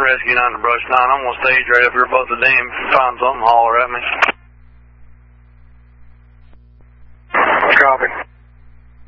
Rescue 9 to Brush 9. I'm going to stage right up here above the dam. If you find something, holler at me.